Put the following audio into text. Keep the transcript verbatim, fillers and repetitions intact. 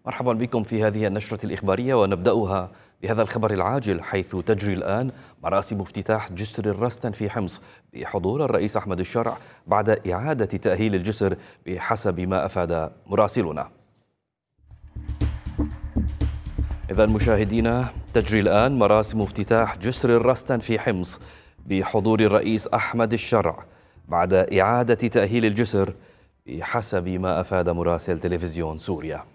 مرحبا بكم في هذه النشرة الإخبارية، ونبدأها بهذا الخبر العاجل، حيث تجري الآن مراسم افتتاح جسر الرستن في حمص بحضور الرئيس أحمد الشرع بعد إعادة تأهيل الجسر بحسب ما أفاد مراسلنا. إذن مشاهدينا، تجري الآن مراسم افتتاح جسر الرستن في حمص بحضور الرئيس أحمد الشرع بعد إعادة تأهيل الجسر بحسب ما أفاد مراسل تلفزيون سوريا.